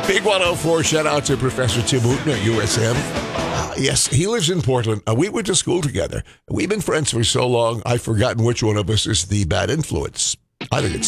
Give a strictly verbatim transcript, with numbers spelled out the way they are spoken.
Big one oh four shout out to Professor Tim Hooten at U S M. Uh, yes, he lives in Portland. Uh, we went to school together. We've been friends for so long, I've forgotten which one of us is the bad influence. I think it's